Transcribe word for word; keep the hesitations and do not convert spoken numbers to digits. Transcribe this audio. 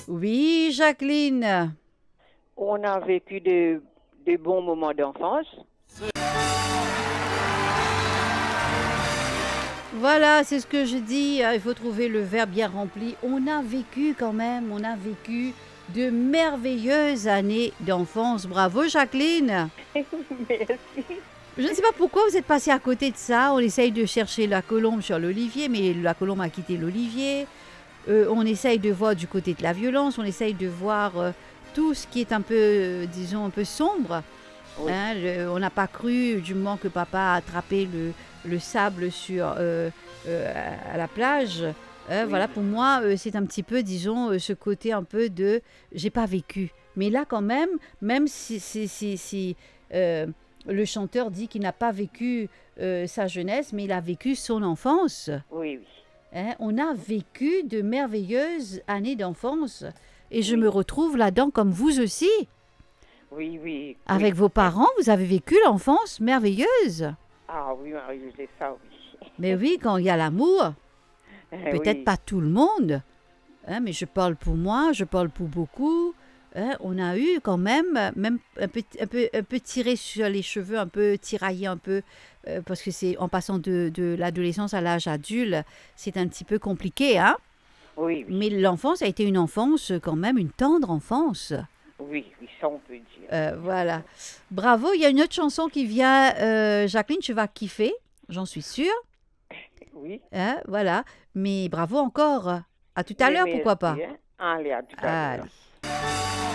Oui, Jacqueline. On a vécu de, de bons moments d'enfance. Voilà, c'est ce que je dis. Il faut trouver le verbe bien rempli. On a vécu quand même, on a vécu de merveilleuses années d'enfance. Bravo, Jacqueline. Merci. Je ne sais pas pourquoi vous êtes passé à côté de ça. On essaye de chercher la colombe sur l'olivier, mais la colombe a quitté l'olivier. Euh, on essaye de voir du côté de la violence. On essaye de voir euh, tout ce qui est un peu, euh, disons, un peu sombre. Oui. Hein, le- on n'a pas cru du moment que papa a attrapé le, le sable sur, euh, euh, à, à la plage. Hein, Oui. Voilà, pour moi, euh, c'est un petit peu, disons, euh, ce côté un peu de j'ai pas vécu. Mais là, quand même, même si, si, si, si, euh, le chanteur dit qu'il n'a pas vécu euh, sa jeunesse, mais il a vécu son enfance. Oui, oui. Hein, on a vécu de merveilleuses années d'enfance. Et je Oui. me retrouve là-dedans comme vous aussi. Oui, oui. Avec oui. vos parents, vous avez vécu l'enfance merveilleuse. Ah oui, Marie, c'est ça, oui. Mais oui, quand il y a l'amour, Eh peut-être oui. pas tout le monde, hein, mais je parle pour moi, je parle pour beaucoup. Hein, on a eu quand même, même un peu, un, peu, un peu tiré sur les cheveux, un peu tiraillé un peu, euh, parce que c'est en passant de, de l'adolescence à l'âge adulte, c'est un petit peu compliqué. Hein. Oui, oui. Mais l'enfance a été une enfance quand même, une tendre enfance. Oui, oui, ça on peut dire. Euh, voilà. Bravo, il y a une autre chanson qui vient. euh, Jacqueline, tu vas kiffer, j'en suis sûre. Oui. Hein, voilà. Mais bravo encore. À tout à Mais l'heure, pourquoi pas. merci, hein. Allez, à tout à l'heure. Allez.